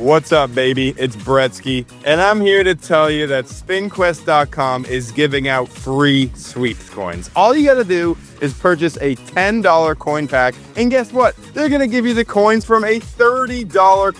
What's up, baby? It's Bretsky, and I'm here to tell you that SpinQuest.com is giving out free sweeps coins. All you gotta do is purchase a $10 coin pack, and guess what? They're gonna give you the coins from a $30